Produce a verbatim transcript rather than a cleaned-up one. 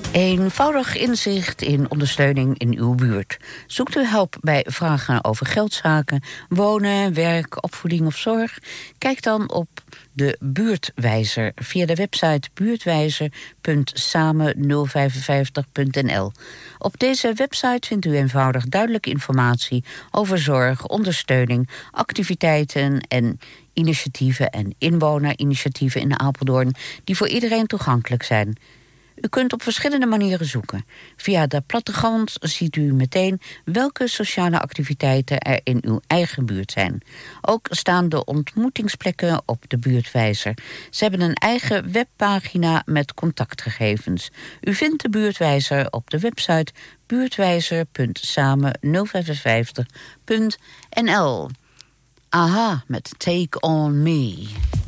Eenvoudig inzicht in ondersteuning in uw buurt. Zoekt u hulp bij vragen over geldzaken, wonen, werk, opvoeding of zorg? Kijk dan op de Buurtwijzer via de website buurtwijzer punt samen nul vijfenvijftig punt n l. Op deze website vindt u eenvoudig duidelijke informatie over zorg, ondersteuning, activiteiten en initiatieven en inwonerinitiatieven in Apeldoorn die voor iedereen toegankelijk zijn. U kunt op verschillende manieren zoeken. Via de plattegrond ziet u meteen welke sociale activiteiten er in uw eigen buurt zijn. Ook staan de ontmoetingsplekken op de Buurtwijzer. Ze hebben een eigen webpagina met contactgegevens. U vindt de Buurtwijzer op de website buurtwijzer punt samen nul vijfenvijftig punt n l. Aha met Take On Me.